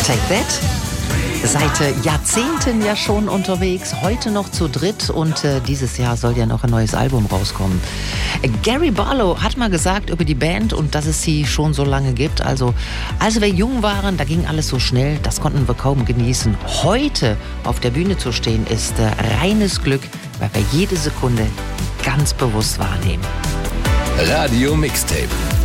Take That. Seit Jahrzehnten ja schon unterwegs, heute noch zu dritt und dieses Jahr soll ja noch ein neues Album rauskommen. Gary Barlow hat mal gesagt über die Band und dass es sie schon so lange gibt. Also als wir jung waren, da ging alles so schnell, das konnten wir kaum genießen. Heute auf der Bühne zu stehen ist reines Glück, weil wir jede Sekunde ganz bewusst wahrnehmen. Radio Mixtape.